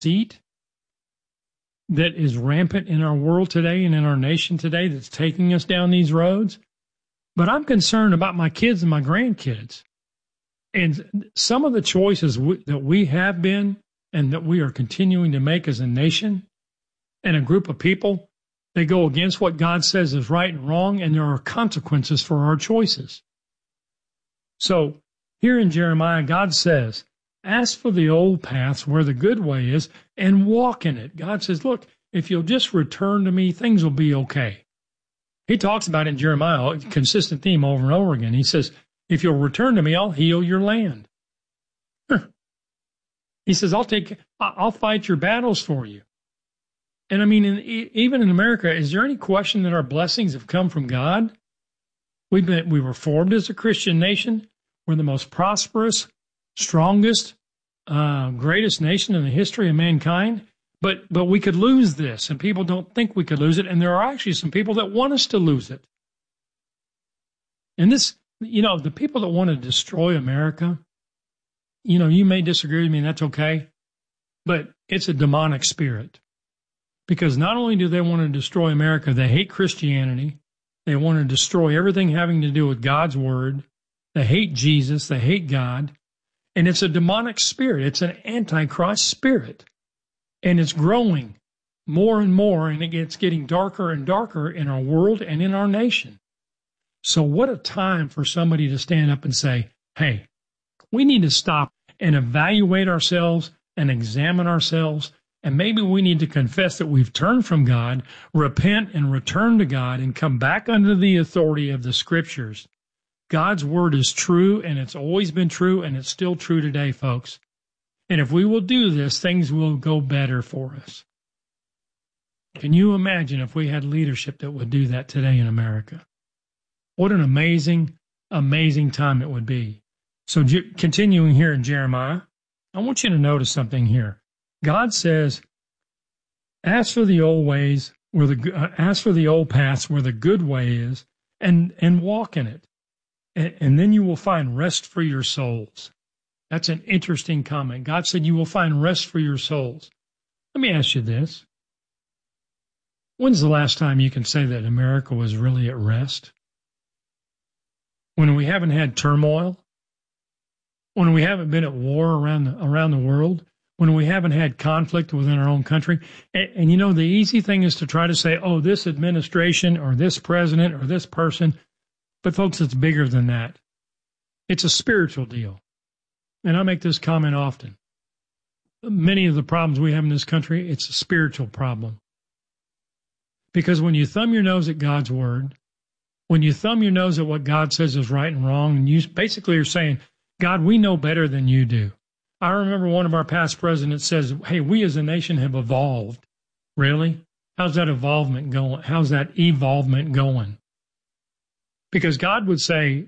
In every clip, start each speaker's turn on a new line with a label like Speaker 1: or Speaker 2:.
Speaker 1: deceit that is rampant in our world today and in our nation today that's taking us down these roads. But I'm concerned about my kids and my grandkids. And some of the choices that we have been and that we are continuing to make as a nation and a group of people, they go against what God says is right and wrong, and there are consequences for our choices. So here in Jeremiah, God says, ask for the old paths where the good way is and walk in it. God says, look, if you'll just return to me, things will be okay. He talks about it in Jeremiah, a consistent theme over and over again. He says, if you'll return to me, I'll heal your land. He says, I'll fight your battles for you. And I mean, even in America, is there any question that our blessings have come from God? We were formed as a Christian nation. We're the most prosperous, strongest, greatest nation in the history of mankind. But we could lose this, and people don't think we could lose it. And there are actually some people that want us to lose it. And this, the people that want to destroy America, you may disagree with me, and that's okay. But it's a demonic spirit. Because not only do they want to destroy America, they hate Christianity. They want to destroy everything having to do with God's word. They hate Jesus. They hate God. And it's a demonic spirit. It's an antichrist spirit. And it's growing more and more, and it's getting darker and darker in our world and in our nation. So what a time for somebody to stand up and say, hey, we need to stop and evaluate ourselves and examine ourselves. And maybe we need to confess that we've turned from God, repent and return to God, and come back under the authority of the Scriptures. God's word is true, and it's always been true, and it's still true today, folks. And if we will do this, things will go better for us. Can you imagine if we had leadership that would do that today in America? What an amazing, amazing time it would be. So continuing here in Jeremiah, I want you to notice something here. God says, ask for the old ways, ask for the old paths where the good way is, and walk in it. And then you will find rest for your souls. That's an interesting comment. God said you will find rest for your souls. Let me ask you this. When's the last time you can say that America was really at rest? When we haven't had turmoil? When we haven't been at war around the world? When we haven't had conflict within our own country? And the easy thing is to try to say, oh, this administration or this president or this person. But folks, it's bigger than that. It's a spiritual deal. And I make this comment often. Many of the problems we have in this country, it's a spiritual problem. Because when you thumb your nose at God's word, when you thumb your nose at what God says is right and wrong, and you basically are saying, God, we know better than you do. I remember one of our past presidents says, hey, we as a nation have evolved. Really? How's that evolvement going? How's that evolvement going? Because God would say,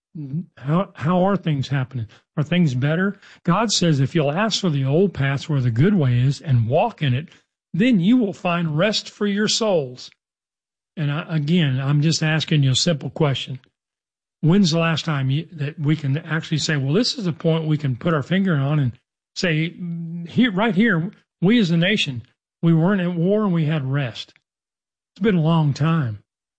Speaker 1: how are things happening? Are things better? God says if you'll ask for the old paths where the good way is and walk in it, then you will find rest for your souls. And I'm just asking you a simple question. When's the last time that we can actually say, well, this is a point we can put our finger on and say, right here, we as a nation, we weren't at war and we had rest. It's been a long time.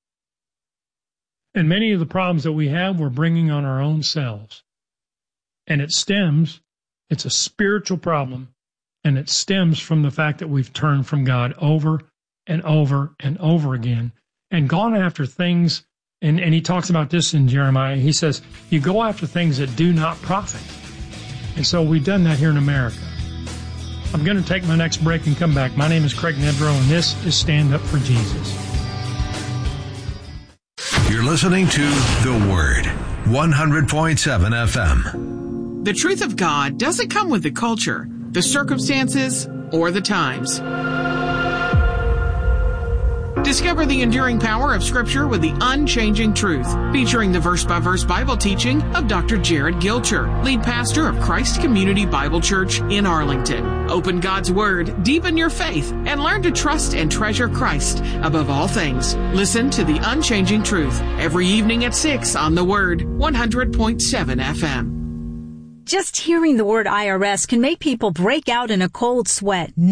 Speaker 1: And many of the problems that we have, we're bringing on our own selves. And it's a spiritual problem, and it stems from the fact that we've turned from God over and over and over again and gone after things. And he talks about this in Jeremiah. He says, you go after things that do not profit. And so we've done that here in America. I'm going to take my next break and come back. My name is Craig Nedrow, and this is Stand Up for Jesus.
Speaker 2: You're listening to The Word, 100.7 FM.
Speaker 3: The truth of God doesn't come with the culture, the circumstances, or the times. Discover the enduring power of Scripture with the unchanging truth, featuring the verse-by-verse Bible teaching of Dr. Jared Gilcher, lead pastor of Christ Community Bible Church in Arlington. Open God's Word, deepen your faith, and learn to trust and treasure Christ above all things. Listen to the unchanging truth every evening at 6 on The Word, 100.7 FM.
Speaker 4: Just hearing the word IRS can make people break out in a cold sweat.